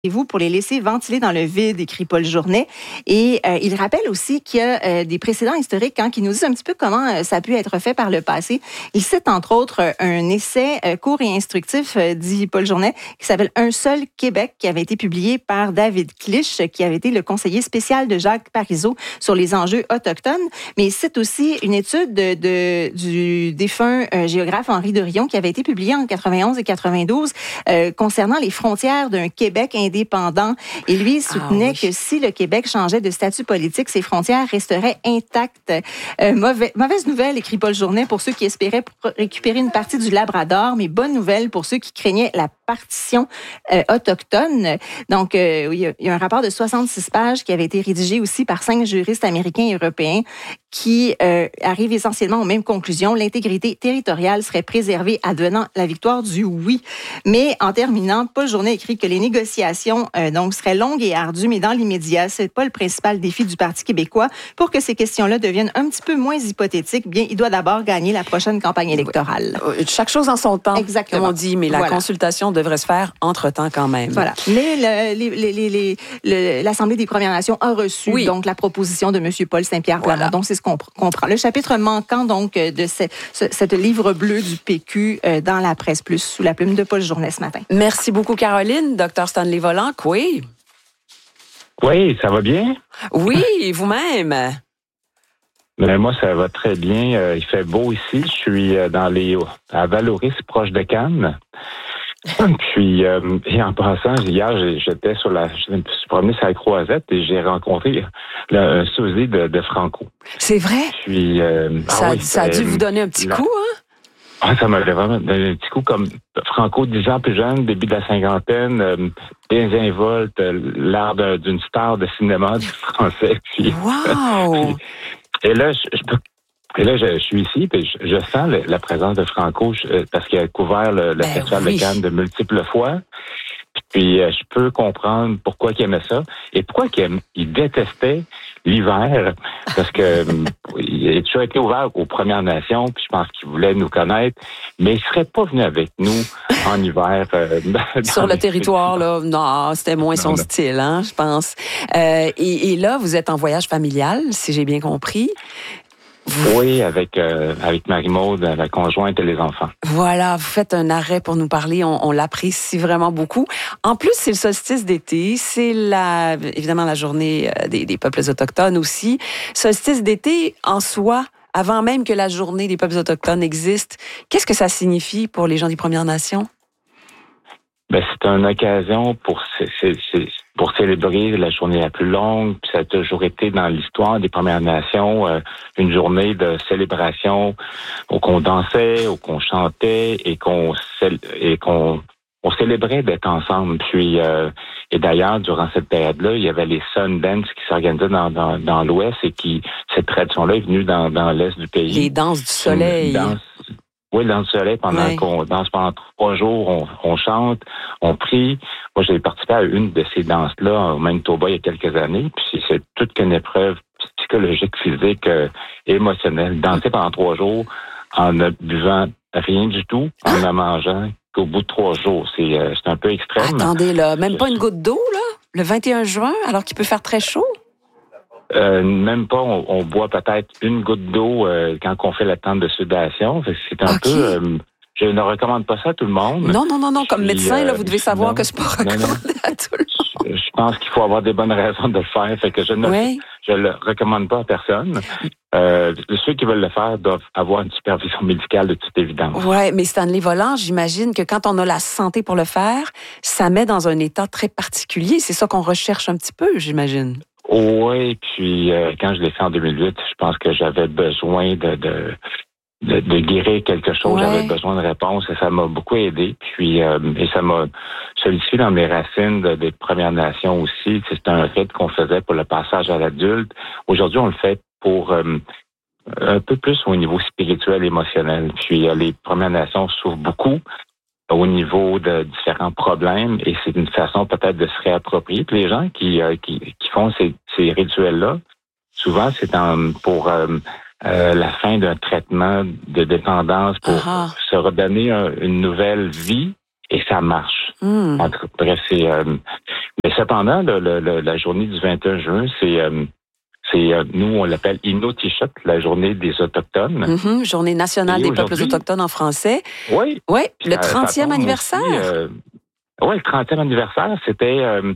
vous pour les laisser ventiler dans le vide, écrit Paul Journet. Et il rappelle aussi qu'il y a des précédents historiques qui nous disent un petit peu comment ça a pu être fait par le passé. Il cite entre autres un essai court et instructif, dit Paul Journet, qui s'appelle « Un seul Québec », qui avait été publié par David Clich, qui avait été le conseiller spécial de Jacques Parizeau sur les enjeux autochtones. Mais il cite aussi une étude du défunt géographe Henri de Rion, qui avait été publiée en 91 et 92 concernant les frontières d'un Québec indépendant. Et lui, il soutenait que si le Québec changeait de statut politique, ses frontières resteraient intactes. Mauvaise nouvelle, écrit Paul Journet, pour ceux qui espéraient récupérer une partie du Labrador, mais bonne nouvelle pour ceux qui craignaient la partition autochtone. Donc, il y a un rapport de 66 pages qui avait été rédigé aussi par 5 juristes américains et européens qui arrivent essentiellement aux mêmes conclusions. L'intégrité territoriale serait préservée advenant la victoire du oui. Mais en terminant, Paul Journet écrit que les négociations donc seraient longues et ardues, mais dans l'immédiat, c'est pas le principal défi du Parti québécois. Pour que ces questions-là deviennent un petit peu moins hypothétiques, bien, il doit d'abord gagner la prochaine campagne électorale. Chaque chose en son temps, exactement, comme on dit, mais la consultation devrait se faire entre-temps quand même. Voilà. Mais l'Assemblée des Premières Nations a reçu donc la proposition de M. Paul Saint-Pierre Plamondon. Donc, c'est ce qu'on comprend. Le chapitre manquant donc de cette livre bleu du PQ dans la Presse Plus, sous la plume de Paul Journet ce matin. Merci beaucoup, Caroline. Dr Stanley Volant, oui. Oui, ça va bien? Oui, vous-même? Ben, moi, ça va très bien. Il fait beau ici. Je suis à Valoris, proche de Cannes. Puis, et en passant, hier, je me suis promené sur la Croisette et j'ai rencontré un sosie de Franco. C'est vrai? Puis, ça a dû vous donner un petit coup, hein? Ah, ça m'avait vraiment donné un petit coup, comme Franco, 10 ans plus jeune, début de la cinquantaine, désinvolte, l'art d'une star de cinéma du français. Puis, wow! Et là, je suis ici, puis je sens la présence de Franco parce qu'il a couvert le Festival de Cannes de multiples fois. Puis je peux comprendre pourquoi il aimait ça et pourquoi il détestait l'hiver, parce que il a toujours été ouvert aux Premières Nations, puis je pense qu'il voulait nous connaître, mais il serait pas venu avec nous en hiver. Sur le territoire, là, non, c'était moins son style, hein, je pense. Et là, vous êtes en voyage familial, si j'ai bien compris. Oui, avec Marie-Maude, la conjointe et les enfants. Voilà, vous faites un arrêt pour nous parler, on l'apprécie vraiment beaucoup. En plus, c'est le solstice d'été, c'est évidemment la journée des peuples autochtones aussi. Solstice d'été, en soi, avant même que la journée des peuples autochtones existe, qu'est-ce que ça signifie pour les gens des Premières Nations? Ben, c'est une occasion pour célébrer la journée la plus longue. Puis ça a toujours été dans l'histoire des Premières Nations une journée de célébration où qu'on dansait, où qu'on chantait et qu'on célébrait d'être ensemble. Puis et d'ailleurs, durant cette période-là, il y avait les Sundance qui s'organisaient dans l'Ouest et cette tradition-là est venue dans l'Est du pays. Les danses du soleil. Oui, dans le soleil, pendant qu'on danse pendant 3 jours, on chante, on prie. Moi, j'ai participé à une de ces danses-là au Manitoba il y a quelques années, puis c'est toute qu'une épreuve psychologique, physique, émotionnelle. Danser pendant 3 jours en ne buvant rien du tout, en ne mangeant qu'au bout de 3 jours. C'est un peu extrême. Attendez, là, même pas une goutte d'eau, là? Le 21 juin, alors qu'il peut faire très chaud? Même pas, on boit peut-être une goutte d'eau quand on fait la tente de sudation. C'est un peu... je ne recommande pas ça à tout le monde. Non. Comme médecin, là, vous devez savoir que c'est pas recommandé à tout le monde. Je pense qu'il faut avoir des bonnes raisons de le faire. Fait que je le recommande pas à personne. Ceux qui veulent le faire doivent avoir une supervision médicale de toute évidence. Oui, mais Stanley Volant, j'imagine que quand on a la santé pour le faire, ça met dans un état très particulier. C'est ça qu'on recherche un petit peu, j'imagine. Oui, puis quand je l'ai fait en 2008, je pense que j'avais besoin de guérir quelque chose. Ouais. J'avais besoin de réponses et ça m'a beaucoup aidé. Puis et ça m'a solidifié dans mes racines des Premières Nations aussi. C'est un rite qu'on faisait pour le passage à l'adulte. Aujourd'hui, on le fait pour un peu plus au niveau spirituel, émotionnel. Puis les Premières Nations souffrent beaucoup au niveau de différents problèmes et c'est une façon peut-être de se réapproprier. Puis les gens qui font ces rituels-là, souvent c'est pour la fin d'un traitement de dépendance pour se redonner une nouvelle vie et ça marche. Bref, c'est... mais cependant, la journée du 21 juin, nous, on l'appelle Inuktitut, la journée des Autochtones. Journée nationale des peuples autochtones en français. Oui. Oui, le 30e anniversaire. Oui, le 30e anniversaire, c'était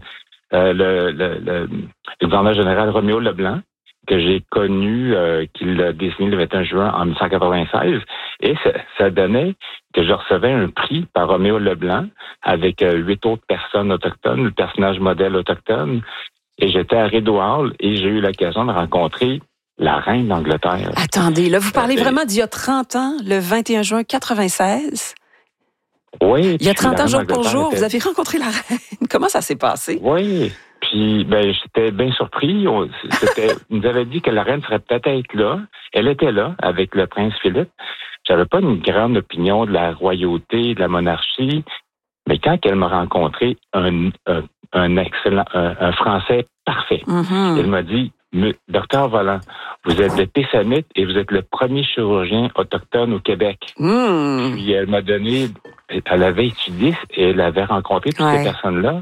le gouverneur général Roméo Leblanc, que j'ai connu, qu'il a désigné le 21 juin en 1996. Et ça donnait que je recevais un prix par Roméo Leblanc avec 8 autres personnes autochtones, le personnage modèle autochtone. Et j'étais à Rideau Hall et j'ai eu l'occasion de rencontrer la reine d'Angleterre. Attendez, là, vous parlez vraiment d'il y a 30 ans, le 21 juin 96? Oui. Il y a 30 ans, jour pour jour, vous avez rencontré la reine. Comment ça s'est passé? Oui. Puis, j'étais bien surpris. Il nous avait dit que la reine serait peut-être là. Elle était là avec le prince Philippe. J'avais pas une grande opinion de la royauté, de la monarchie. Mais quand elle m'a rencontré, un excellent, un français parfait. Elle m'a dit, Docteur Vollant, vous êtes de Pessamit et vous êtes le premier chirurgien autochtone au Québec. Puis elle m'a donné, elle avait étudié et elle avait rencontré toutes ces personnes-là.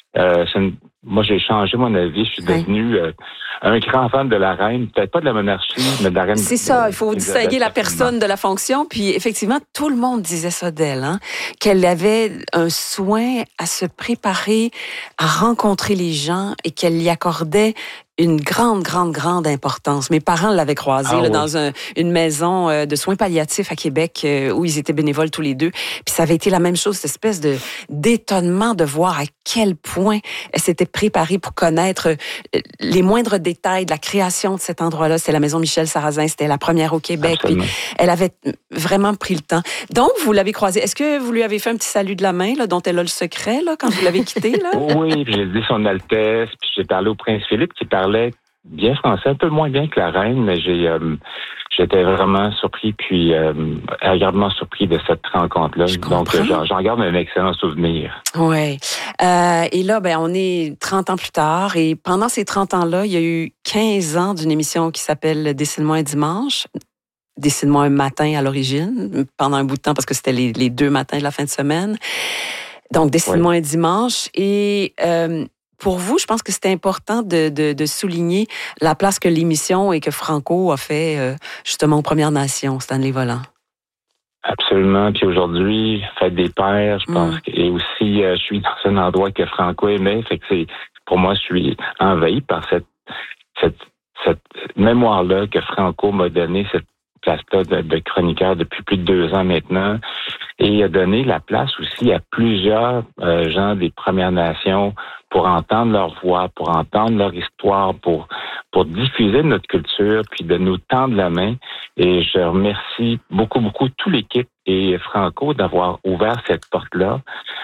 Moi, j'ai changé mon avis. Je suis devenu un grand fan de la reine, peut-être pas de la monarchie, mais de la reine. C'est ça, il faut distinguer la personne de la fonction. Puis effectivement, tout le monde disait ça d'elle, qu'elle avait un soin à se préparer, à rencontrer les gens et qu'elle y accordait une grande importance. Mes parents l'avaient croisée dans une maison de soins palliatifs à Québec où ils étaient bénévoles tous les deux. Puis ça avait été la même chose, cette espèce d'étonnement de voir à quel point elle s'était préparée pour connaître les moindres détails de la création de cet endroit-là. C'était la maison Michel Sarrazin, c'était la première au Québec. Puis elle avait vraiment pris le temps. Donc, vous l'avez croisée. Est-ce que vous lui avez fait un petit salut de la main là, dont elle a le secret là, quand vous l'avez quittée? Là? Oui, puis j'ai dit son Altesse, puis j'ai parlé au prince Philippe qui parlait bien français, un peu moins bien que la reine, mais j'étais vraiment surpris, puis agréablement surpris de cette rencontre-là. Donc, j'en garde un excellent souvenir. Oui. Et là, on est 30 ans plus tard, et pendant ces 30 ans-là, il y a eu 15 ans d'une émission qui s'appelle Dessine-moi un dimanche. Dessine-moi un matin à l'origine, pendant un bout de temps, parce que c'était les 2 matins de la fin de semaine. Donc, Dessine-moi un dimanche. Et pour vous, je pense que c'était important de souligner la place que l'émission et que Franco a fait justement aux Premières Nations, Stanley Vollant. Absolument. Puis aujourd'hui, Fête des Pères, je pense. Et aussi, je suis dans un endroit que Franco aimait. Fait que pour moi, je suis envahi par cette mémoire-là que Franco m'a donnée, cette place-là de chroniqueur depuis plus de 2 ans maintenant. Et il a donné la place aussi à plusieurs gens des Premières Nations pour entendre leur voix, pour entendre leur histoire, pour diffuser notre culture, puis de nous tendre la main. Et je remercie beaucoup toute l'équipe et Franco d'avoir ouvert cette porte-là.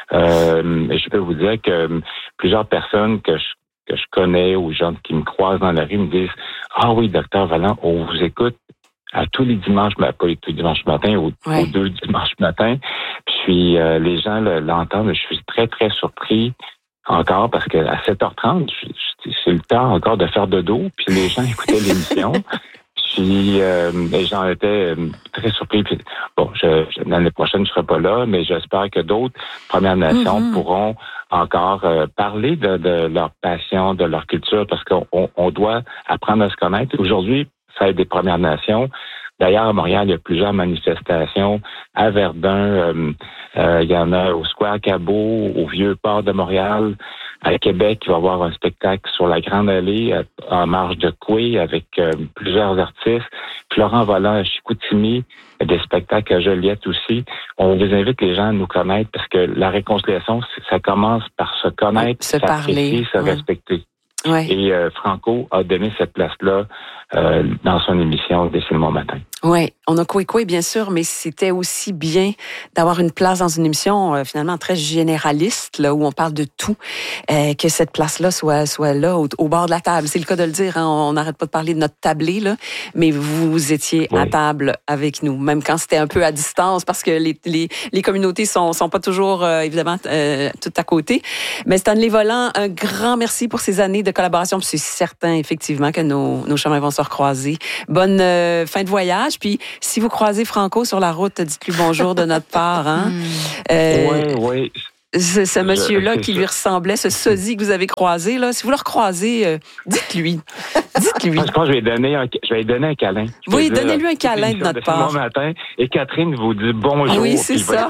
Et je peux vous dire que plusieurs personnes que je connais ou gens qui me croisent dans la rue me disent « Ah oui, Docteur Vollant, on vous écoute à tous les dimanches, pas tous les dimanches matin, aux 2 dimanches matin. » Puis les gens l'entendent. Je suis très, très surpris encore parce qu'à 7h30, c'est le temps encore de faire dodo. Puis les gens écoutaient l'émission. Puis les gens étaient très surpris. Puis, bon, l'année prochaine, je ne serai pas là, mais j'espère que d'autres Premières Nations pourront encore parler de leur passion, de leur culture, parce qu'on doit apprendre à se connaître. Aujourd'hui, Fête des Premières Nations. D'ailleurs, à Montréal, il y a plusieurs manifestations. À Verdun, il y en a au Square Cabot, au Vieux-Port de Montréal. À Québec, il va y avoir un spectacle sur la Grande Allée, en marge de Coué, avec plusieurs artistes. Florent Vollant à Chicoutimi, des spectacles à Joliette aussi. On vous invite les gens à nous connaître parce que la réconciliation, ça commence par se connaître, se parler, se respecter. Ouais. Et Franco a donné cette place-là dans son émission Dessine-moi matin. Oui, on a Coué, bien sûr, mais c'était aussi bien d'avoir une place dans une émission finalement très généraliste, là, où on parle de tout, que cette place-là soit là, au bord de la table. C'est le cas de le dire, hein, on n'arrête pas de parler de notre tablé, là, mais vous étiez à table avec nous, même quand c'était un peu à distance, parce que les communautés sont pas toujours, évidemment, toutes à côté. Mais Stanley Vollant, un grand merci pour ces années de collaboration, puis c'est certain, effectivement, que nos chemins vont se recroiser. Bonne fin de voyage. hommage. Puis, si vous croisez Franco sur la route, dites-lui bonjour de notre part. Hein? Oui. Ce monsieur-là qui lui ressemblait, ce sosie que vous avez croisé, là, si vous le recroisez, dites-lui. Dites-lui. Je pense que je vais lui donner un câlin. Oui, donnez-lui un câlin de notre part. Bon matin, et Catherine vous dit bonjour. Oui, c'est ça.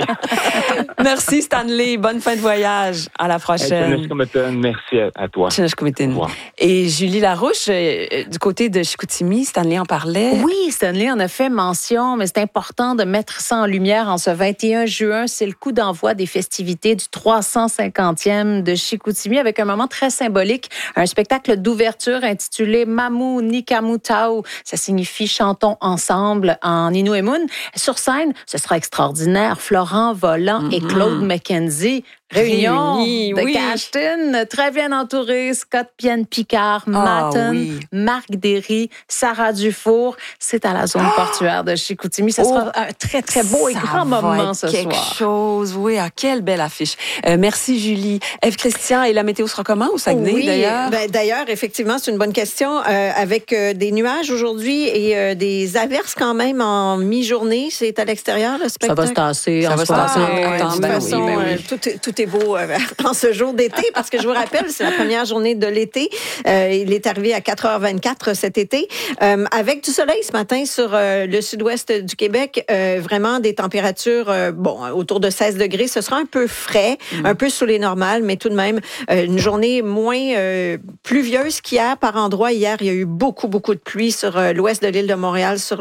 Merci, Stanley. Bonne fin de voyage. À la prochaine. Merci à toi. Et Julie Larouche, du côté de Chicoutimi, Stanley en parlait. Oui, Stanley en a fait mention, mais c'est important de mettre ça en lumière en ce 21 juin. C'est le coup d'envoi des festivités du 350e de Chicoutimi avec un moment très symbolique, un spectacle d'ouverture intitulé Mamu Nikamu Tau. Ça signifie chantons ensemble en Inuimun. Sur scène, ce sera extraordinaire. Florent Volant et Claude McKenzie. Réunion de Cashton, très bien entouré. Scott Pienne-Picard, Marc Derry, Sarah Dufour. C'est à la zone portuaire de Chicoutimi. Ce sera un très, très beau et grand moment ce soir. Quelque chose, oui. Quelle belle affiche. Merci, Julie. Ève-Christian, et la météo sera comment au Saguenay, d'ailleurs? D'ailleurs, effectivement, c'est une bonne question. Avec des nuages aujourd'hui et des averses quand même en mi-journée. C'est à l'extérieur, le spectacle? Ça va se tasser. De toute façon, tout est beau en ce jour d'été, parce que je vous rappelle, c'est la première journée de l'été. Il est arrivé à 4h24 cet été. Avec du soleil ce matin sur le sud-ouest du Québec, vraiment des températures autour de 16 degrés. Ce sera un peu frais, un peu sous les normales, mais tout de même une journée moins pluvieuse qu'hier par endroits. Hier, il y a eu beaucoup de pluie sur l'ouest de l'île de Montréal, sur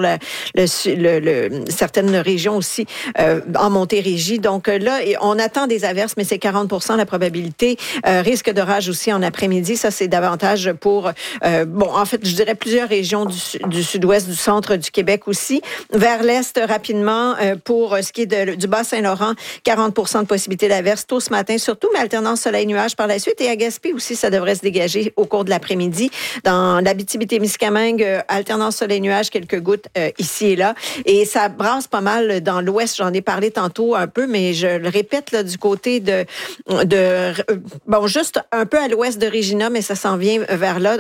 certaines régions aussi en Montérégie. Donc là, on attend des averses, mais c'est 40% la probabilité. Risque d'orage aussi en après-midi. Ça, c'est davantage pour, en fait, je dirais plusieurs régions du sud-ouest, du centre du Québec aussi. Vers l'est, rapidement, pour ce qui est du Bas-Saint-Laurent, 40% de possibilité d'averse tôt ce matin, surtout, mais alternance soleil-nuage par la suite. Et à Gaspé aussi, ça devrait se dégager au cours de l'après-midi. Dans l'Abitibi-Témiscamingue, alternance soleil-nuage, quelques gouttes ici et là. Et ça brasse pas mal dans l'ouest. J'en ai parlé tantôt un peu, mais je le répète, là, du côté juste un peu à l'ouest de Regina, mais ça s'en vient vers là,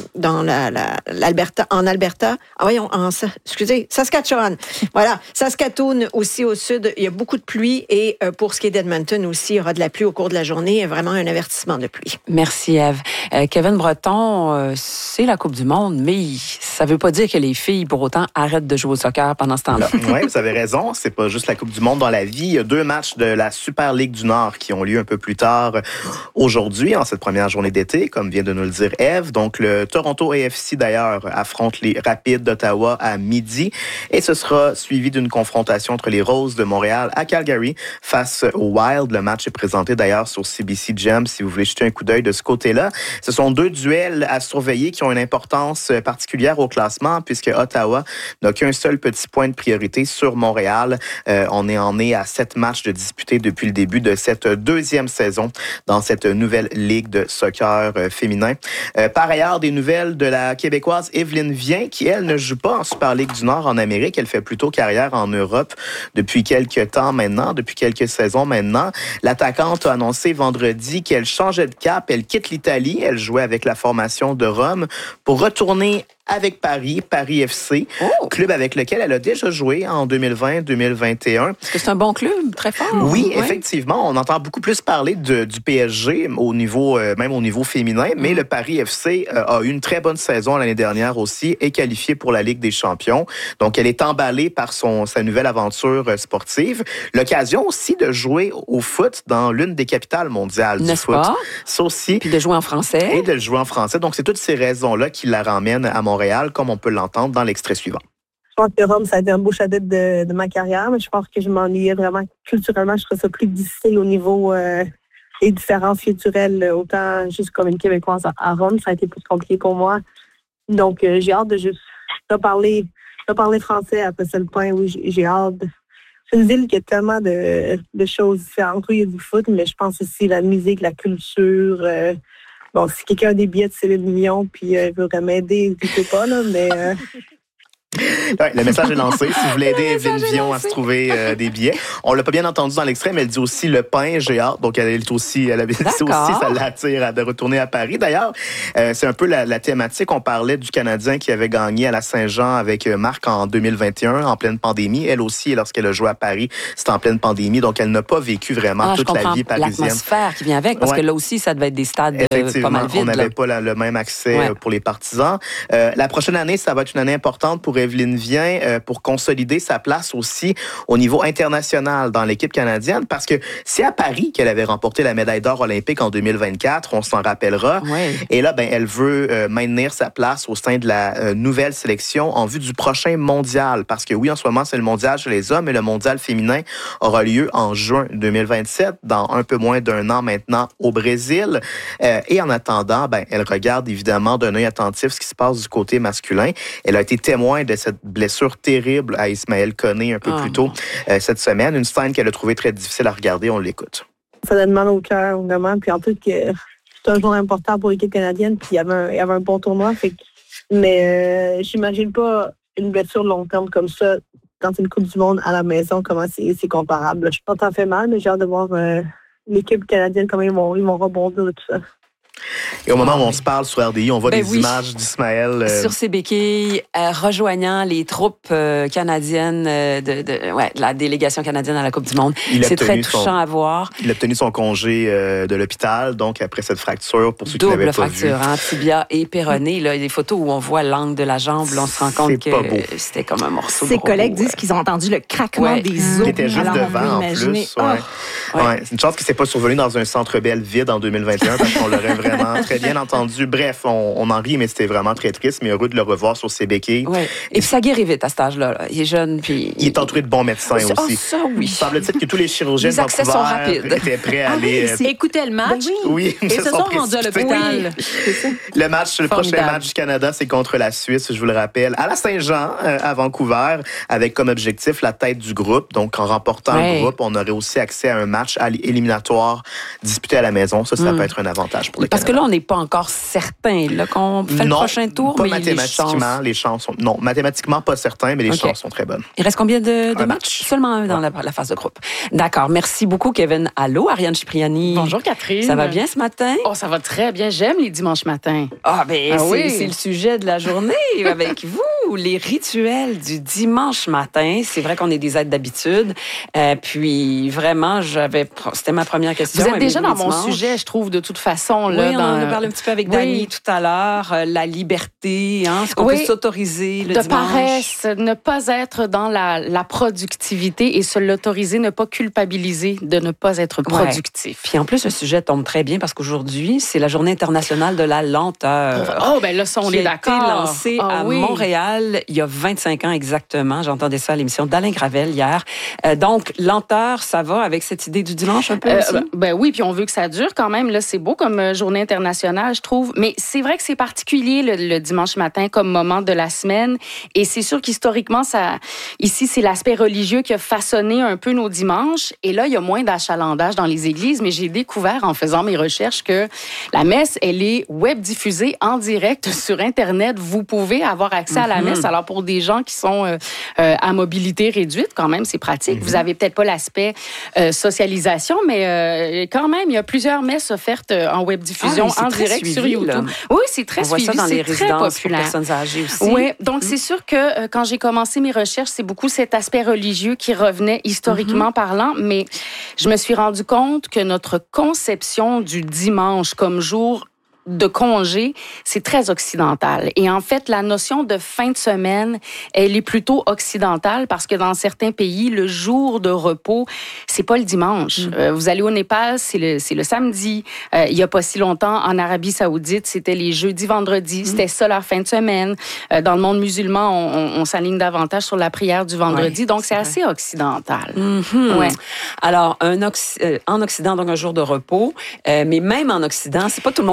en Alberta. Saskatchewan. Voilà. Saskatoon aussi au sud, il y a beaucoup de pluie et pour ce qui est d'Edmonton aussi, il y aura de la pluie au cours de la journée. Vraiment un avertissement de pluie. Merci, Ève. Kevin Breton, c'est la Coupe du Monde, mais ça ne veut pas dire que les filles, pour autant, arrêtent de jouer au soccer pendant ce temps-là. Oui, vous avez raison. C'est pas juste la Coupe du Monde dans la vie. Il y a 2 matchs de la Super Ligue du Nord qui ont lieu un peu plus tard aujourd'hui, en cette première journée d'été, comme vient de nous le dire Ève. Donc, le Toronto AFC, d'ailleurs, affronte les Rapids d'Ottawa à midi. Et ce sera suivi d'une confrontation entre les Roses de Montréal à Calgary face au Wild. Le match est présenté, d'ailleurs, sur CBC Gem, si vous voulez jeter un coup d'œil de ce côté-là. Ce sont 2 duels à surveiller qui ont une importance particulière au classement, puisque Ottawa n'a qu'un seul petit point de priorité sur Montréal. On en est à 7 matchs de disputés depuis le début de cette 2e saison dans cette nouvelle ligue de soccer féminin. Par ailleurs, des nouvelles de la Québécoise Evelyne Vien, qui, elle, ne joue pas en Super Ligue du Nord en Amérique. Elle fait plutôt carrière en Europe depuis quelques temps maintenant, depuis quelques saisons maintenant. L'attaquante a annoncé vendredi qu'elle changeait de cap. Elle quitte l'Italie. Elle jouait avec la formation de Rome pour retourner avec Paris FC, club avec lequel elle a déjà joué en 2020-2021. Est-ce que c'est un bon club, très fort? Oui, effectivement. On entend beaucoup plus parler du PSG au niveau, même au niveau féminin, mais le Paris FC a eu une très bonne saison l'année dernière aussi et qualifié pour la Ligue des Champions. Donc, elle est emballée par sa nouvelle aventure sportive. L'occasion aussi de jouer au foot dans l'une des capitales mondiales du foot. Ça aussi. Puis de jouer en français. Et de jouer en français. Donc, c'est toutes ces raisons-là qui la ramènent à Montréal, comme on peut l'entendre dans l'extrait suivant. Je pense que Rome, ça a été un beau chapitre de ma carrière, mais je pense que je m'ennuyais vraiment culturellement. Je trouvais ça plus difficile au niveau des différences culturelles. Autant juste comme une Québécoise à Rome, ça a été plus compliqué pour moi. Donc, j'ai hâte de juste reparler français. Après ça, le point, oui, j'ai hâte. C'est une ville qui a tellement de choses différentes. Oui, il y a du foot, mais je pense aussi la musique, la culture. Si quelqu'un a des billets de Céline Dion puis veut m'aider, n'hésitez pas, là, mais... Ouais, le message est lancé. Si vous voulez aider Evelyne Vion à se trouver des billets. On l'a pas bien entendu dans l'extrait, mais elle dit aussi le pain, j'ai hâte. Donc, elle a aussi, ça l'attire de retourner à Paris. D'ailleurs, c'est un peu la thématique. On parlait du Canadien qui avait gagné à la Saint-Jean avec Marc en 2021, en pleine pandémie. Elle aussi, lorsqu'elle a joué à Paris, c'était en pleine pandémie. Donc, elle n'a pas vécu vraiment toute la vie parisienne. L'atmosphère qui vient avec, parce que là aussi, ça devait être des stades pas mal vides. On n'avait pas le même accès pour les partisans. La prochaine année, ça va être une année importante pour Evelyne Vion pour consolider sa place aussi au niveau international dans l'équipe canadienne, parce que c'est à Paris qu'elle avait remporté la médaille d'or olympique en 2024, on s'en rappellera. Ouais. Et là, elle veut maintenir sa place au sein de la nouvelle sélection en vue du prochain mondial, parce que oui, en ce moment, c'est le mondial chez les hommes, mais le mondial féminin aura lieu en juin 2027, dans un peu moins d'un an maintenant au Brésil. Et en attendant, elle regarde évidemment d'un œil attentif ce qui se passe du côté masculin. Elle a été témoin de cette blessure terrible à Ismaël Koné un peu plus tôt cette semaine. Une scène qu'elle a trouvée très difficile à regarder. On l'écoute. Ça donne mal au cœur, vraiment. Puis en plus, que c'est un jour important pour l'équipe canadienne. Puis il y avait un bon tournoi. Mais j'imagine pas une blessure long terme comme ça dans une Coupe du Monde à la maison, comment c'est comparable. Je pense que ça fait mal, mais j'ai hâte de voir l'équipe canadienne, comment ils vont rebondir de tout ça. Et au moment où on se parle sur RDI, on voit des images d'Ismaël. Sur ses béquilles, rejoignant les troupes canadiennes de la délégation canadienne à la Coupe du Monde. C'est très touchant à voir. Il a obtenu son congé de l'hôpital, donc après cette fracture, pour ceux qui n'avaient pas vu. Double fracture, tibia et péroné. Là, il y a des photos où on voit l'angle de la jambe. Là, on se rend compte que c'était comme un morceau de Ses collègues disent qu'ils ont entendu le craquement des os. Il était juste devant, en plus. C'est une chance qu'il ne s'est pas survenu dans un Centre Bell vide en 2021, parce qu'on l'aurait vraiment très bien entendu. Bref, on en rit, mais c'était vraiment très triste, mais heureux de le revoir sur ses béquilles. Ouais. Et puis ça guérit vite à cet âge-là. Là. Il est jeune, puis... Il est entouré de bons médecins aussi. Ça, oui. Semble-t-il que tous les chirurgiens de Vancouver étaient prêts à aller... Écoutez le match. Oui, et se sont rendus à l'hôpital. Le prochain match du Canada, c'est contre la Suisse, je vous le rappelle, à la Saint-Jean, à Vancouver, avec comme objectif la tête du groupe. Donc, en remportant le groupe, on aurait aussi accès à un match éliminatoire disputé à la maison. Ça peut être un avantage pour le Canada. Parce que là, on n'est pas encore certain qu'on fait le prochain tour, pas mais mathématiquement, les chances sont... Non, mathématiquement pas certain, mais les chances sont très bonnes. Il reste combien de matchs? Seulement un dans la phase de groupe. D'accord. Merci beaucoup, Kevin. Allô, Ariane Cipriani. Bonjour, Catherine. Ça va bien ce matin? Oh, ça va très bien. J'aime les dimanches matins. C'est le sujet de la journée avec vous, les rituels du dimanche matin. C'est vrai qu'on est des êtres d'habitude. Puis vraiment, c'était ma première question. Vous êtes déjà dans mon sujet, je trouve, de toute façon. Là, on en a parlé un petit peu avec Dani tout à l'heure. La liberté, ce qu'on peut s'autoriser le dimanche. De paresse, ne pas être dans la productivité et se l'autoriser, ne pas culpabiliser de ne pas être productif. Puis en plus, le sujet tombe très bien parce qu'aujourd'hui, c'est la Journée internationale de la lenteur. Oh, ben là, ça, on est d'accord. Qui a été lancée à Montréal il y a 25 ans exactement. J'entendais ça à l'émission d'Alain Gravel hier. Donc, lenteur, ça va avec cette idée du dimanche un peu aussi? Ben oui, puis on veut que ça dure quand même. Là, c'est beau comme Journée internationale, je trouve. Mais c'est vrai que c'est particulier le dimanche matin comme moment de la semaine. Et c'est sûr qu'historiquement, ici, c'est l'aspect religieux qui a façonné un peu nos dimanches. Et là, il y a moins d'achalandage dans les églises. Mais j'ai découvert en faisant mes recherches que la messe, elle est web diffusée en direct sur Internet. Vous pouvez avoir accès à la messe. Alors, pour des gens qui sont à mobilité réduite, quand même, c'est pratique. Vous avez peut-être pas l'aspect socialisation, mais quand même, il y a plusieurs messes offertes en web diffusion en direct sur YouTube. Là. Oui, c'est très suivi. On voit ça dans les résidences populaire. Pour personnes âgées aussi. Oui, donc c'est sûr que quand j'ai commencé mes recherches, c'est beaucoup cet aspect religieux qui revenait historiquement parlant, mais je me suis rendu compte que notre conception du dimanche comme jour de congé, c'est très occidental. Et en fait, la notion de fin de semaine, elle est plutôt occidentale parce que dans certains pays, le jour de repos, c'est pas le dimanche. Vous allez au Népal, c'est le samedi. Il y a pas si longtemps, en Arabie Saoudite, c'était les jeudis, vendredis. C'était ça leur fin de semaine. Dans le monde musulman, on s'aligne davantage sur la prière du vendredi. Donc, c'est assez occidental. Ouais. Alors, en Occident, donc un jour de repos. Mais même en Occident, c'est pas tout le monde qui peut se reposer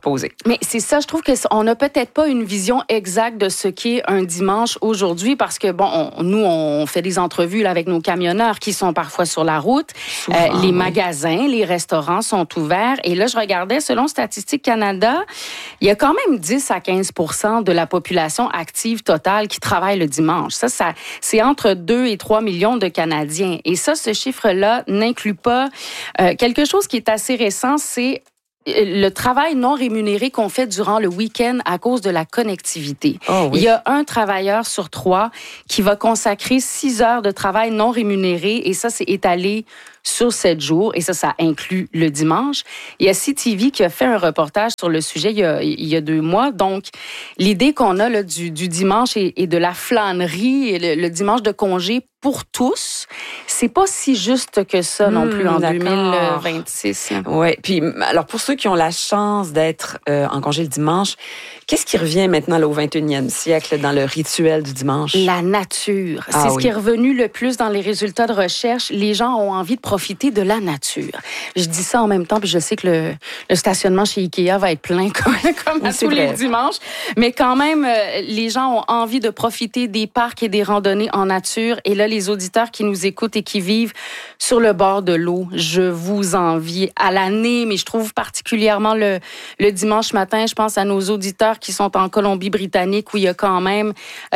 poser. Mais c'est ça, je trouve qu'on n'a peut-être pas une vision exacte de ce qu'est un dimanche aujourd'hui parce que, nous, on fait des entrevues là, avec nos camionneurs qui sont parfois sur la route. Les magasins, les restaurants sont ouverts. Et là, je regardais, selon Statistique Canada, il y a quand même 10 à 15 % de la population active totale qui travaille le dimanche. Ça c'est entre 2 et 3 millions de Canadiens. Et ça, ce chiffre-là n'inclut pas quelque chose qui est assez récent, c'est le travail non rémunéré qu'on fait durant le week-end à cause de la connectivité. Oh, oui. Il y a un travailleur sur 3 qui va consacrer 6 heures de travail non rémunéré et ça, c'est étalé sur 7 jours, et ça inclut le dimanche. Il y a CTV qui a fait un reportage sur le sujet il y a 2 mois. Donc, l'idée qu'on a là, du dimanche et de la flânerie, et le dimanche de congé pour tous, c'est pas si juste que ça non plus en 2026. Oui, puis alors pour ceux qui ont la chance d'être en congé le dimanche, qu'est-ce qui revient maintenant là, au 21e siècle dans le rituel du dimanche? La nature. C'est ce qui est revenu le plus dans les résultats de recherche. Les gens ont envie de profiter de la nature. Je dis ça en même temps, puis je sais que le stationnement chez Ikea va être plein comme à tous les dimanches. Mais quand même, les gens ont envie de profiter des parcs et des randonnées en nature. Et là, les auditeurs qui nous écoutent et qui vivent sur le bord de l'eau, je vous envie à l'année, mais je trouve particulièrement le dimanche matin, je pense à nos auditeurs qui sont en Colombie-Britannique où il y a quand même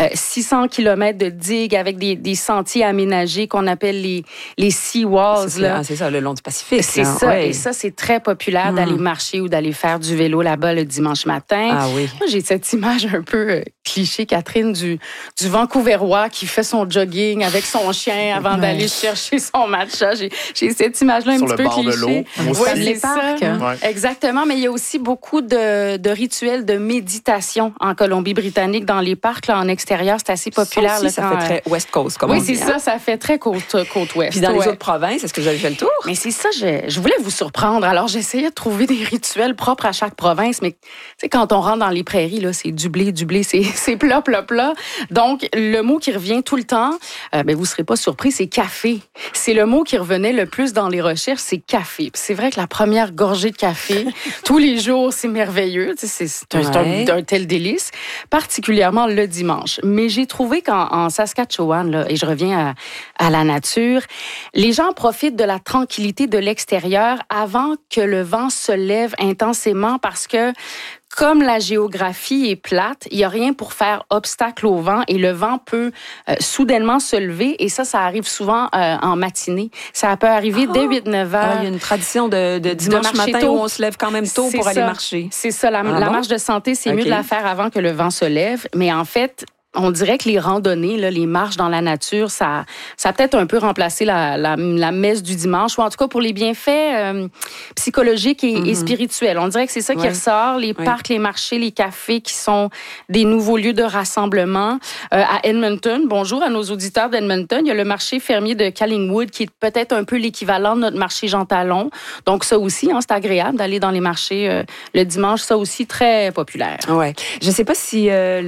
600 kilomètres de digues avec des sentiers aménagés qu'on appelle les sea walls. C'est ça, le long du Pacifique. C'est ça, ouais. Et ça, c'est très populaire d'aller marcher ou d'aller faire du vélo là-bas le dimanche matin. Ah oui. Moi, j'ai cette image un peu cliché, Catherine, du Vancouverois qui fait son jogging avec son chien avant d'aller chercher son matcha. J'ai cette image-là un petit peu cliché. Sur le bord de l'eau. Ouais, les parcs. Ouais. Exactement, mais il y a aussi beaucoup de rituels de méditation en Colombie-Britannique dans les parcs, là, en extérieur. C'est assez populaire. Ça aussi, ça fait très West Coast, comme on dit. Oui, c'est ça, ça fait très côte ouest. Puis dans les autres provinces, est-ce que vous avez fait le tour? Mais c'est ça, je voulais vous surprendre. Alors, j'essayais de trouver des rituels propres à chaque province, mais tu sais, quand on rentre dans les prairies, là, c'est du blé, c'est plat. Donc, le mot qui revient tout le temps, vous serez pas surpris, c'est café. C'est le mot qui revenait le plus dans les recherches, c'est café. Puis c'est vrai que la première gorgée de café, tous les jours, c'est merveilleux. C'est un tel délice, particulièrement le dimanche. Mais j'ai trouvé qu'en Saskatchewan, là, et je reviens à la nature, les gens profitent de la tranquillité de l'extérieur avant que le vent se lève intensément parce que comme la géographie est plate, il n'y a rien pour faire obstacle au vent et le vent peut soudainement se lever et ça arrive souvent en matinée. Ça peut arriver dès 8-9 heures. Il y a une tradition de dimanche matin tôt. Où on se lève quand même tôt pour aller marcher. C'est ça, la marche de santé, c'est mieux de la faire avant que le vent se lève. Mais en fait, on dirait que les randonnées, là, les marches dans la nature, ça a peut-être un peu remplacé la messe du dimanche, ou en tout cas pour les bienfaits psychologiques et spirituels. On dirait que c'est ça qui ressort. Les parcs, les marchés, les cafés qui sont des nouveaux lieux de rassemblement. À Edmonton, bonjour à nos auditeurs d'Edmonton, il y a le marché fermier de Collingwood qui est peut-être un peu l'équivalent de notre marché Jean Talon. Donc ça aussi, c'est agréable d'aller dans les marchés le dimanche. Ça aussi, très populaire. Ouais. Je ne sais pas si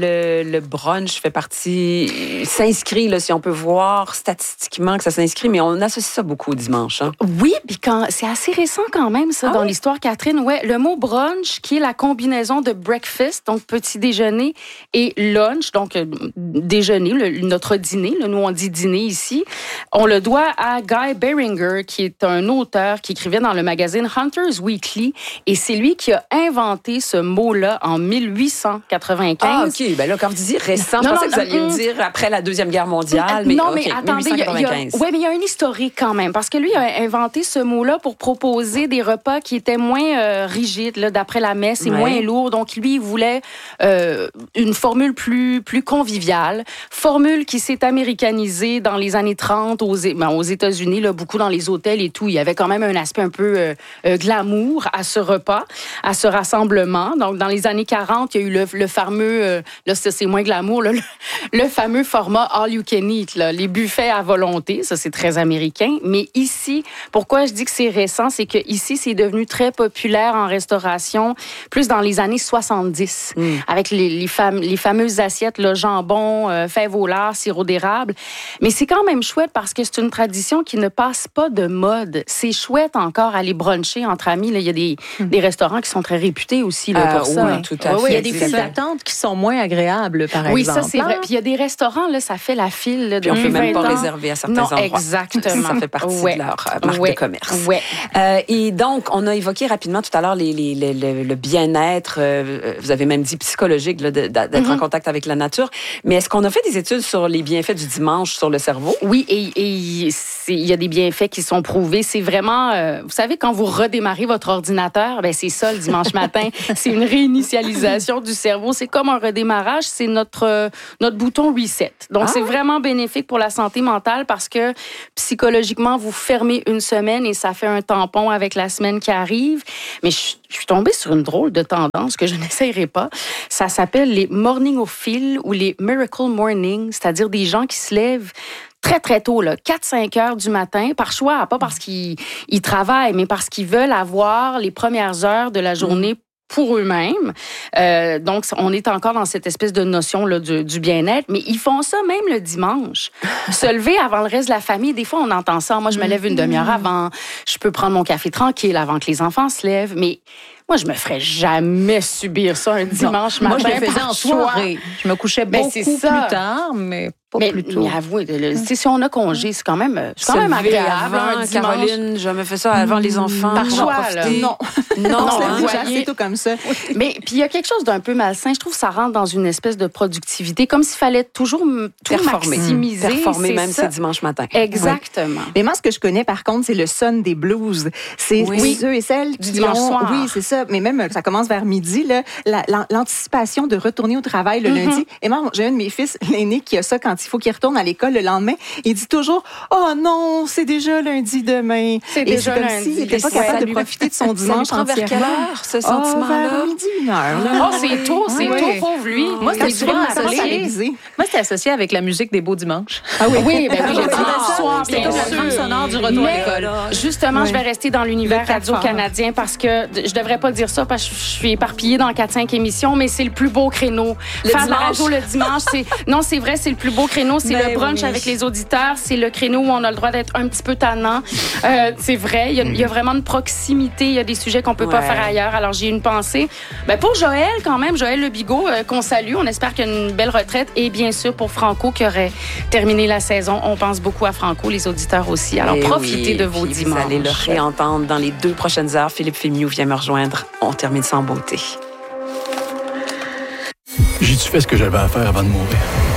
le brunch fait partie, s'inscrit, là, si on peut voir statistiquement que ça s'inscrit, mais on associe ça beaucoup au dimanche. Hein? Oui, puis c'est assez récent quand même, ça, dans l'histoire, Catherine. Ouais, le mot brunch, qui est la combinaison de breakfast, donc petit déjeuner, et lunch, donc déjeuner, notre dîner, là, nous on dit dîner ici, on le doit à Guy Beringer, qui est un auteur qui écrivait dans le magazine Hunter's Weekly, et c'est lui qui a inventé ce mot-là en 1895. Ah, OK. Ben là, quand vous disiez récent, je pensais que vous alliez me dire après la Deuxième Guerre mondiale. Mais, non, mais attendez, il y a une historique quand même, parce que lui a inventé ce mot-là pour proposer des repas qui étaient moins rigides, là, d'après la messe, et moins lourds. Donc, lui, il voulait une formule plus conviviale, formule qui s'est américanisée dans les années 30 aux États-Unis, là, beaucoup dans les hôtels et tout. Il y avait quand même un aspect un peu glamour à ce repas, à ce rassemblement. Donc, dans les années 40, il y a eu le fameux, là, c'est moins glamour, là, le fameux format all you can eat, là, les buffets à volonté, ça c'est très américain. Mais ici, pourquoi je dis que c'est récent, c'est que ici c'est devenu très populaire en restauration, plus dans les années 70, avec les fameuses assiettes, le jambon, fèves au lard, sirop d'érable. Mais c'est quand même chouette parce que c'est une tradition qui ne passe pas de mode. C'est chouette encore aller bruncher entre amis. Là, il y a des restaurants qui sont très réputés aussi là, pour ça. Oui, tout à fait. Il y a des files d'attente qui sont moins agréables, par exemple. Oui, ça, c'est vrai. Puis il y a des restaurants, là, ça fait la file. Là, puis on ne peut même pas réserver à certains endroits. Exactement. Ça fait partie de leur marque de commerce. Et donc, on a évoqué rapidement tout à l'heure le bien-être. Vous avez même dit psychologique, là, d'être en contact avec la nature. Mais est-ce qu'on a fait des études sur les bienfaits du dimanche sur le cerveau? Oui, et il y a des bienfaits qui sont prouvés. C'est vraiment, vous savez, quand vous redémarrez votre ordinateur, ben c'est ça le dimanche matin. C'est une réinitialisation du cerveau. C'est comme un redémarrage. C'est notre bouton reset. Donc, c'est vraiment bénéfique pour la santé mentale parce que psychologiquement, vous fermez une semaine et ça fait un tampon avec la semaine qui arrive. Mais je suis tombée sur une drôle de tendance que je n'essayerai pas. Ça s'appelle les morningophiles ou les miracle mornings, c'est-à-dire des gens qui se lèvent très, très tôt, 4-5 heures du matin, par choix, pas parce qu'ils travaillent, mais parce qu'ils veulent avoir les premières heures de la journée pour eux-mêmes. Donc, on est encore dans cette espèce de notion là, du bien-être, mais ils font ça même le dimanche. Se lever avant le reste de la famille, des fois, on entend ça. Moi, je me lève une demi-heure avant. Je peux prendre mon café tranquille avant que les enfants se lèvent, mais moi, je me ferais jamais subir ça un dimanche matin. Moi, je le faisais en soirée. Je me couchais beaucoup plus tard, mais pas plus tôt. Mais avouez, si on a congé, c'est quand même agréable. Avant, Caroline, je me fais ça avant les enfants. Par choix, là. Non, c'est assez tôt comme ça. Mais puis il y a quelque chose d'un peu malsain. Je trouve que ça rentre dans une espèce de productivité, comme s'il fallait toujours tout maximiser. Performer même ça. ces dimanches matins. Exactement. Mais moi, ce que je connais, par contre, c'est le Sunday blues. C'est ceux et celles du dimanche soir. Oui, c'est ça. Mais même, ça commence vers midi, là, l'anticipation de retourner au travail le lundi. Et moi, j'ai un de mes fils, l'aîné, qui a ça quand il faut qu'il retourne à l'école le lendemain. Il dit toujours « Oh non, c'est déjà lundi demain. » C'est déjà lundi. S'il n'était pas capable de profiter de son dimanche entièrement. Vers quelle heure, ce sentiment-là? Vers midi, 1h. Oh, c'est tôt, pauvre lui. Moi, c'était souvent associé. Moi, c'était associé avec la musique des beaux dimanches. Ah oui, ben oui, j'ai dit soir. C'était comme le fond sonore du retour à l'école. Justement, je vais rester dans l'univers radio-canadien parce que je devrais pas dire ça parce que je suis éparpillée dans 4-5 émissions, mais c'est le plus beau créneau. Faire de la radio le dimanche, c'est vrai, c'est le plus beau créneau. C'est le brunch avec les auditeurs. C'est le créneau où on a le droit d'être un petit peu tannant. C'est vrai, il y a vraiment une proximité. Il y a des sujets qu'on peut pas faire ailleurs. Alors, j'ai une pensée. Ben, pour Joël, quand même, Joël Le Bigot, qu'on salue. On espère qu'il y a une belle retraite. Et bien sûr, pour Franco, qui aurait terminé la saison. On pense beaucoup à Franco, les auditeurs aussi. Alors, profitez de vos dimanches. Vous allez le réentendre dans les 2 prochaines heures. Philippe Fémiou vient me rejoindre. On termine ça en beauté. J'ai-tu fait ce que j'avais à faire avant de mourir?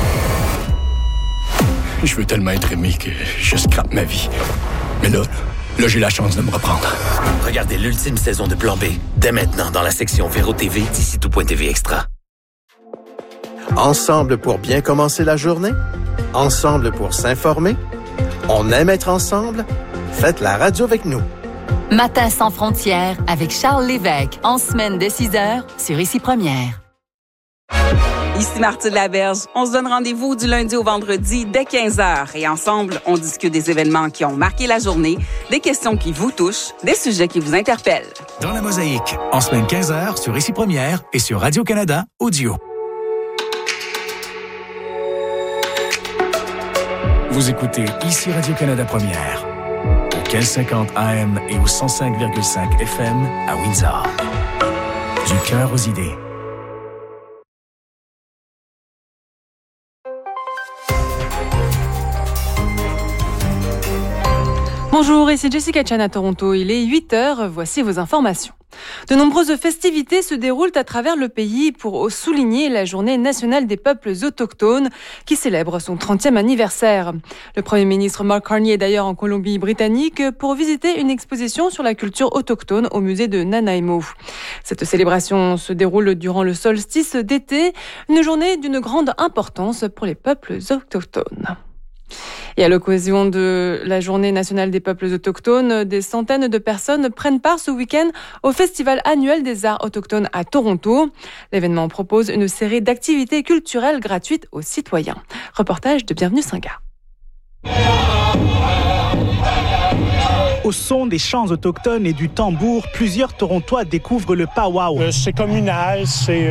Je veux tellement être aimé que je scrape ma vie. Mais là, j'ai la chance de me reprendre. Regardez l'ultime saison de Plan B, dès maintenant dans la section Véro TV d'ici tout.tv Extra. Ensemble pour bien commencer la journée? Ensemble pour s'informer? On aime être ensemble? Faites la radio avec nous. Matin sans frontières avec Charles Lévesque, en semaine dès 6h sur Ici Première. Ici Marthe Laberge. On se donne rendez-vous du lundi au vendredi dès 15h. Et ensemble, on discute des événements qui ont marqué la journée, des questions qui vous touchent, des sujets qui vous interpellent. Dans la mosaïque, en semaine 15h sur Ici Première et sur Radio-Canada Audio. Vous écoutez Ici Radio-Canada Première, au 1550 AM et au 105,5 FM à Windsor. Du cœur aux idées. Bonjour, ici Jessica Chan à Toronto. Il est 8h, voici vos informations. De nombreuses festivités se déroulent à travers le pays pour souligner la Journée nationale des peuples autochtones qui célèbre son 30e anniversaire. Le Premier ministre Mark Carney est d'ailleurs en Colombie-Britannique pour visiter une exposition sur la culture autochtone au musée de Nanaimo. Cette célébration se déroule durant le solstice d'été, une journée d'une grande importance pour les peuples autochtones. Et à l'occasion de la Journée nationale des peuples autochtones, des centaines de personnes prennent part ce week-end au Festival annuel des arts autochtones à Toronto. L'événement propose une série d'activités culturelles gratuites aux citoyens. Reportage de Bienvenue Singa. Au son des chants autochtones et du tambour, plusieurs Torontois découvrent le powwow. C'est communal,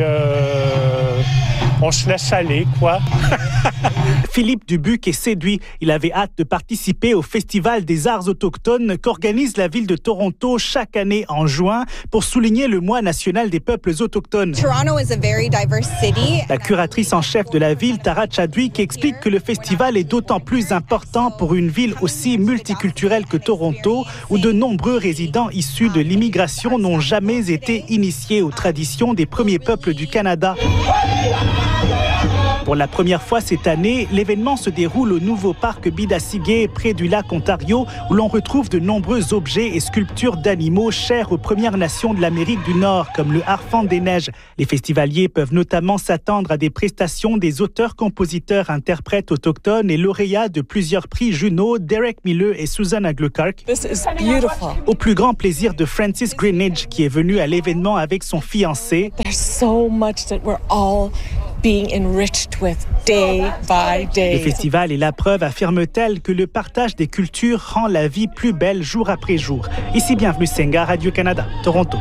on se laisse aller, quoi. Philippe Dubuc est séduit. Il avait hâte de participer au Festival des arts autochtones qu'organise la ville de Toronto chaque année en juin pour souligner le mois national des peuples autochtones. Toronto is a very diverse city. La curatrice en chef de la ville, Tara Chadwick, explique que le festival est d'autant plus important pour une ville aussi multiculturelle que Toronto, où de nombreux résidents issus de l'immigration n'ont jamais été initiés aux traditions des premiers peuples du Canada. Pour la première fois cette année, l'événement se déroule au nouveau parc Bidassigay, près du lac Ontario, où l'on retrouve de nombreux objets et sculptures d'animaux chers aux Premières Nations de l'Amérique du Nord, comme le harfang des neiges. Les festivaliers peuvent notamment s'attendre à des prestations des auteurs, compositeurs, interprètes autochtones et lauréats de plusieurs prix Juno, Derek Miller et Susan Aglukark. Au plus grand plaisir de Francis Greenidge, qui est venu à l'événement avec son fiancé. There's so much that we're all being enriched with day by day. Le festival est la preuve, affirme-t-elle, que le partage des cultures rend la vie plus belle jour après jour. Ici, Bienvenue Singa, Radio-Canada, Toronto.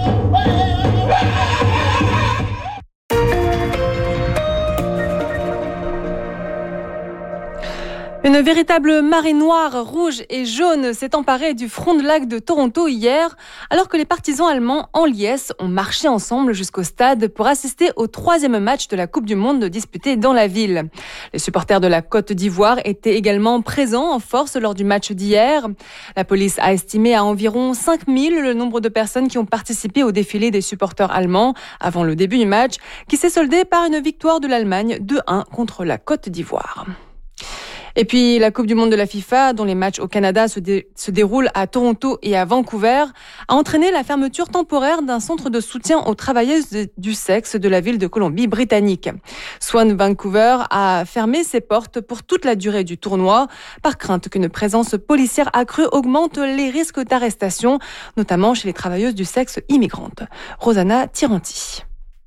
Une véritable marée noire, rouge et jaune s'est emparée du front de lac de Toronto hier, alors que les partisans allemands en liesse ont marché ensemble jusqu'au stade pour assister au 3e match de la Coupe du Monde disputé dans la ville. Les supporters de la Côte d'Ivoire étaient également présents en force lors du match d'hier. La police a estimé à environ 5000 le nombre de personnes qui ont participé au défilé des supporters allemands avant le début du match, qui s'est soldé par une victoire de l'Allemagne 2-1 contre la Côte d'Ivoire. Et puis, la Coupe du Monde de la FIFA, dont les matchs au Canada se déroulent à Toronto et à Vancouver, a entraîné la fermeture temporaire d'un centre de soutien aux travailleuses du sexe de la ville de Colombie-Britannique. Swan Vancouver a fermé ses portes pour toute la durée du tournoi, par crainte qu'une présence policière accrue augmente les risques d'arrestation, notamment chez les travailleuses du sexe immigrantes. Rosanna Tiranti.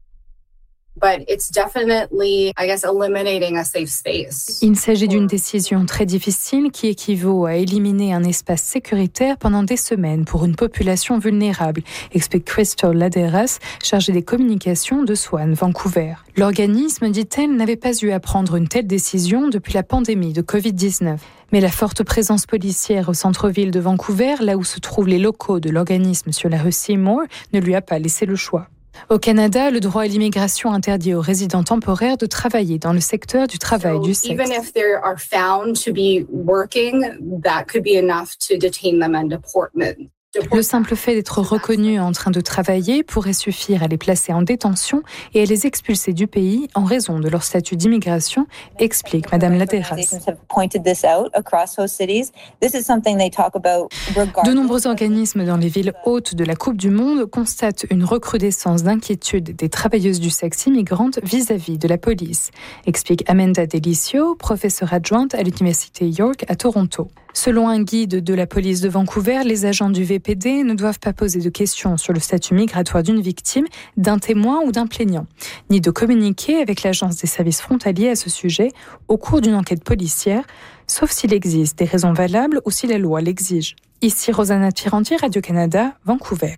Il s'agit d'une décision très difficile qui équivaut à éliminer un espace sécuritaire pendant des semaines pour une population vulnérable, explique Crystal Laderas, chargée des communications de Swan Vancouver. L'organisme, dit-elle, n'avait pas eu à prendre une telle décision depuis la pandémie de Covid-19. Mais la forte présence policière au centre-ville de Vancouver, là où se trouvent les locaux de l'organisme sur la rue Seymour, ne lui a pas laissé le choix. Au Canada, le droit à l'immigration interdit aux résidents temporaires de travailler dans le secteur du travail du sexe. Even if they are found to be working, that could be enough to detain them and deport them. Le simple fait d'être reconnus en train de travailler pourrait suffire à les placer en détention et à les expulser du pays en raison de leur statut d'immigration, explique Madame Laderas. De nombreux organismes dans les villes hôtes de la Coupe du Monde constatent une recrudescence d'inquiétude des travailleuses du sexe immigrantes vis-à-vis de la police, explique Amanda Delicio, professeure adjointe à l'Université York à Toronto. Selon un guide de la police de Vancouver, les agents du VPD ne doivent pas poser de questions sur le statut migratoire d'une victime, d'un témoin ou d'un plaignant, ni de communiquer avec l'Agence des services frontaliers à ce sujet au cours d'une enquête policière, sauf s'il existe des raisons valables ou si la loi l'exige. Ici Rosanna Tiranti, Radio-Canada, Vancouver.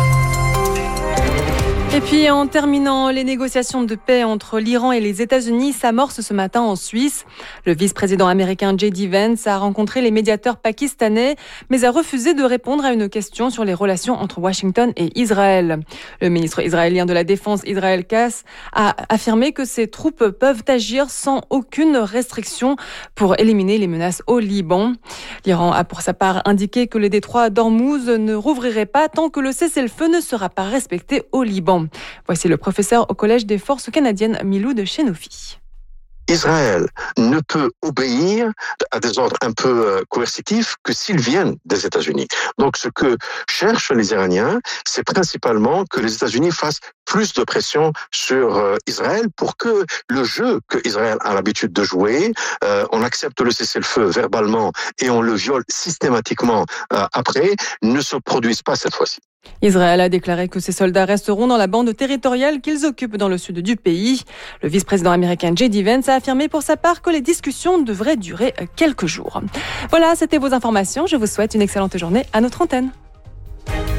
Et puis, en terminant, les négociations de paix entre l'Iran et les États-Unis s'amorcent ce matin en Suisse. Le vice-président américain J.D. Vance a rencontré les médiateurs pakistanais, mais a refusé de répondre à une question sur les relations entre Washington et Israël. Le ministre israélien de la Défense, Israël Katz, a affirmé que ses troupes peuvent agir sans aucune restriction pour éliminer les menaces au Liban. L'Iran a pour sa part indiqué que le détroit d'Ormuz ne rouvrirait pas tant que le cessez-le-feu ne sera pas respecté au Liban. Voici le professeur au Collège des Forces canadiennes, Milou de Chenofi. Israël ne peut obéir à des ordres un peu coercitifs que s'ils viennent des États-Unis. Donc, ce que cherchent les Iraniens, c'est principalement que les États-Unis fassent plus de pression sur Israël pour que le jeu que Israël a l'habitude de jouer, on accepte le cessez-le-feu verbalement et on le viole systématiquement après, ne se produise pas cette fois-ci. Israël a déclaré que ses soldats resteront dans la bande territoriale qu'ils occupent dans le sud du pays. Le vice-président américain J.D. Vance a affirmé pour sa part que les discussions devraient durer quelques jours. Voilà, c'était vos informations. Je vous souhaite une excellente journée à notre antenne.